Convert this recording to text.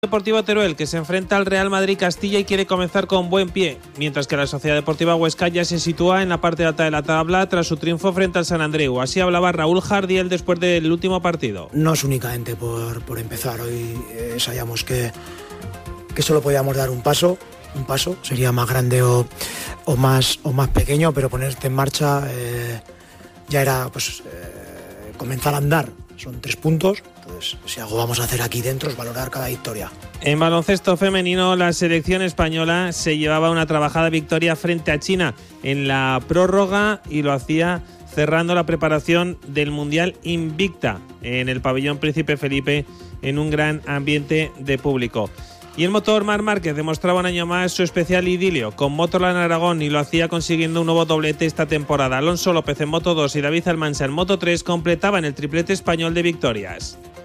Deportivo Teruel, que se enfrenta al Real Madrid Castilla y quiere comenzar con buen pie, mientras que la Sociedad Deportiva Huesca ya se sitúa en la parte alta de la tabla tras su triunfo frente al San Andreu. Así hablaba Raúl Jardiel después del último partido. No es únicamente por empezar, hoy sabíamos que solo podíamos dar un paso, sería más grande o más pequeño, pero ponerte en marcha ya era comenzar a andar. Son 3 puntos, pues si algo vamos a hacer aquí dentro es valorar cada victoria. En baloncesto femenino, la selección española se llevaba una trabajada victoria frente a China en la prórroga y lo hacía cerrando la preparación del Mundial invicta en el pabellón Príncipe Felipe en un gran ambiente de público. Y el motor Marc Márquez demostraba un año más su especial idilio con Motorland Aragón y lo hacía consiguiendo un nuevo doblete esta temporada. Alonso López en Moto 2 y David Almansa en Moto 3 completaban el triplete español de victorias.